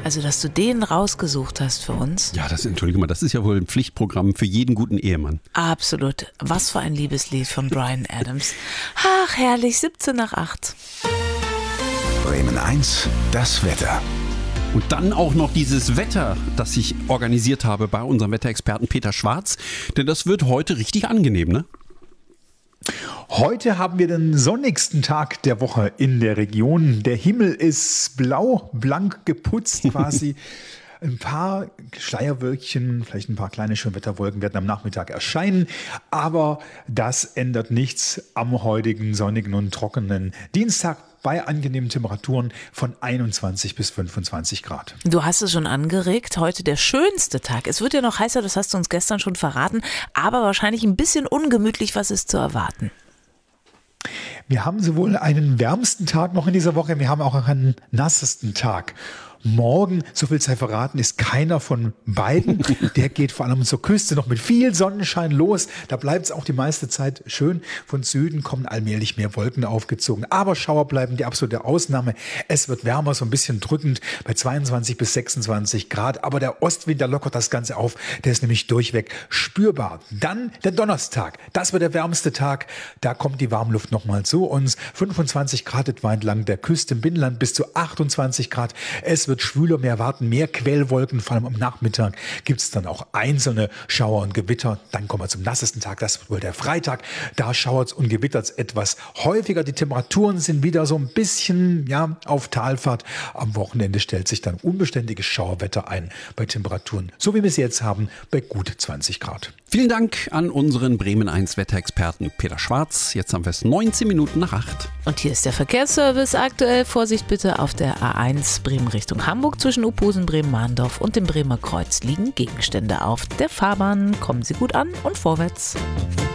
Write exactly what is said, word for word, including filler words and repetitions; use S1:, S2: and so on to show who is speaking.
S1: Also, dass du den rausgesucht hast für uns.
S2: Ja, das, entschuldige mal, das ist ja wohl ein Pflichtprogramm für jeden guten Ehemann.
S1: Absolut. Was für ein Liebeslied von Bryan Adams. Ach, herrlich, siebzehn nach acht.
S3: Bremen eins, das Wetter.
S2: Und dann auch noch dieses Wetter, das ich organisiert habe bei unserem Wetterexperten Peter Schwarz. Denn das wird heute richtig angenehm, ne?
S4: Heute haben wir den sonnigsten Tag der Woche in der Region. Der Himmel ist blau, blank geputzt quasi. Ein paar Schleierwölkchen, vielleicht ein paar kleine Schönwetterwolken werden am Nachmittag erscheinen. Aber das ändert nichts am heutigen sonnigen und trockenen Dienstag bei angenehmen Temperaturen von einundzwanzig bis fünfundzwanzig Grad.
S1: Du hast es schon angeregt, heute der schönste Tag. Es wird ja noch heißer, das hast du uns gestern schon verraten, aber wahrscheinlich ein bisschen ungemütlich, was ist zu erwarten?
S4: Wir haben sowohl einen wärmsten Tag noch in dieser Woche, wir haben auch einen nassesten Tag. Morgen, so viel sei verraten, ist keiner von beiden. Der geht vor allem zur Küste noch mit viel Sonnenschein los. Da bleibt es auch die meiste Zeit schön. Von Süden kommen allmählich mehr Wolken aufgezogen. Aber Schauer bleiben die absolute Ausnahme. Es wird wärmer, so ein bisschen drückend bei zweiundzwanzig bis sechsundzwanzig Grad. Aber der Ostwind, der lockert das Ganze auf. Der ist nämlich durchweg spürbar. Dann der Donnerstag. Das wird der wärmste Tag. Da kommt die Warmluft nochmal zu uns. fünfundzwanzig Grad etwa entlang der Küste, im Binnenland bis zu achtundzwanzig Grad. Es wird schwüler, wir erwarten mehr Quellwolken, vor allem am Nachmittag gibt es dann auch einzelne Schauer und Gewitter. Dann kommen wir zum nassesten Tag, das wird wohl der Freitag. Da schauert es und gewittert es etwas häufiger. Die Temperaturen sind wieder so ein bisschen ja, auf Talfahrt. Am Wochenende stellt sich dann unbeständiges Schauerwetter ein bei Temperaturen, so wie wir es jetzt haben, bei gut zwanzig Grad.
S2: Vielen Dank an unseren Bremen eins Wetterexperten Peter Schwarz. Jetzt haben wir es neunzehn Minuten nach acht.
S1: Und hier ist der Verkehrsservice. Aktuell Vorsicht bitte auf der A eins Bremen Richtung Hamburg. Zwischen Uphusen, Bremen-Mahndorf und dem Bremer Kreuz liegen Gegenstände auf der Fahrbahn. Kommen Sie gut an und vorwärts.